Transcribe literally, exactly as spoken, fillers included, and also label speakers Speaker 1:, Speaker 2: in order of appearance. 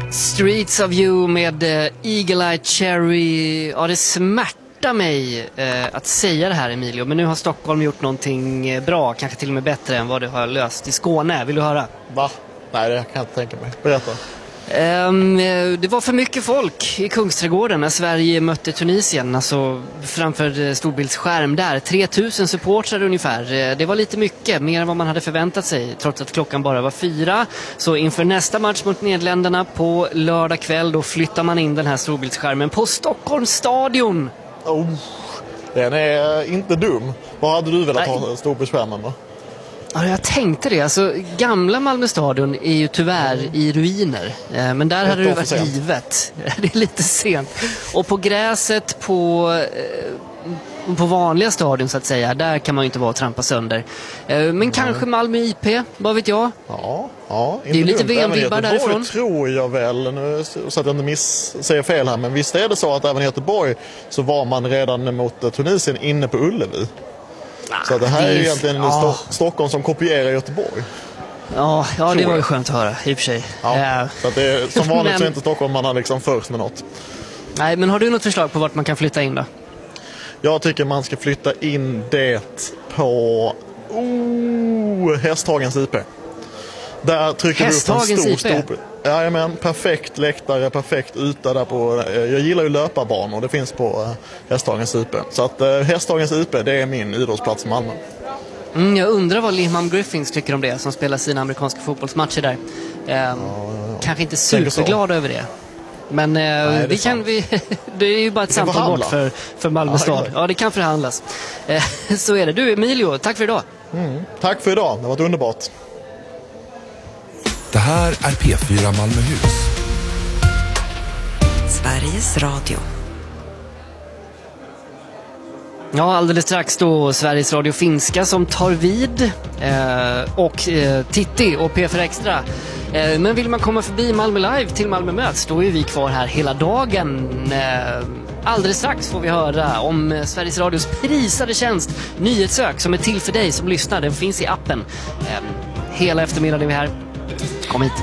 Speaker 1: Streets of You med uh, Eagle Eye Cherry. Ja, det smärtar mig uh, att säga det här, Emilio, men nu har Stockholm gjort någonting uh, bra, kanske till och med bättre än vad det har löst i Skåne. Vill du höra?
Speaker 2: Va? Nej, det kan jag inte tänka mig. Berätta.
Speaker 1: Um, det var för mycket folk i Kungsträdgården när Sverige mötte Tunisien, alltså framför storbildsskärm där. tre tusen supportrar ungefär. Det var lite mycket, mer än vad man hade förväntat sig, trots att klockan bara var fyra. Så inför nästa match mot Nederländerna på lördag kväll, då flyttar man in den här storbildsskärmen på Stockholms stadion.
Speaker 2: Oh, den är inte dum. Vad hade du velat ha storbildsskärmen då?
Speaker 1: Ja, jag tänkte det. Alltså, gamla Malmö stadion är ju tyvärr mm. i ruiner. Eh, men där hade det varit sent. Givet. Det är lite sent. Och på gräset på, eh, på vanliga stadion så att säga, där kan man ju inte vara och trampa sönder. Eh, men mm. kanske Malmö I P, vad vet jag?
Speaker 2: Ja, ja.
Speaker 1: Det är ju lite V M-vibbar därifrån.
Speaker 2: Tror jag väl, nu så att jag inte miss, säger fel här, men visst är det så att även i Göteborg så var man redan mot Tunisien inne på Ullevi. Så det här det är ju egentligen ja. Sto- Stockholm som kopierar Göteborg.
Speaker 1: Ja, ja det var ju skönt att höra, i och för sig.
Speaker 2: Ja, uh, så att det är, som vanligt
Speaker 1: men,
Speaker 2: så är inte Stockholm man har liksom först med något.
Speaker 1: Nej, men har du något förslag på vart man kan flytta in då?
Speaker 2: Jag tycker man ska flytta in det på oh, Hästhagens I P. Där trycker du upp en stor, stor... Ja, men perfekt läktare, perfekt yta där på... Jag gillar ju löparbanor, det finns på Hästhagens I P. Så att uh, Hästhagens I P, det är min idrottsplats i Malmö.
Speaker 1: Mm, jag undrar vad Lehman Griffins tycker om det, som spelar sina amerikanska fotbollsmatcher där. Um, ja, ja, ja. Kanske inte superglad över det. Men uh, Nej, vi kan, vi, det är ju bara ett samtal bort för, för Malmö ja, stad. Ja, det kan förhandlas. Uh, så är det. Du, Emilio, tack för idag.
Speaker 2: Mm, tack för idag, det har varit underbart.
Speaker 3: Det här är P fyra Malmöhus.
Speaker 4: Sveriges Radio.
Speaker 1: Ja, alldeles strax då Sveriges Radio Finska som tar vid eh, och eh, Titti och P fyra Extra. Eh, men vill man komma förbi Malmö Live till Malmö Möts, då är vi kvar här hela dagen. Eh, alldeles strax får vi höra om Sveriges Radios prisade tjänst Nyhetssök, som är till för dig som lyssnar. Den finns i appen. Eh, hela eftermiddagen är vi här. Kom hit.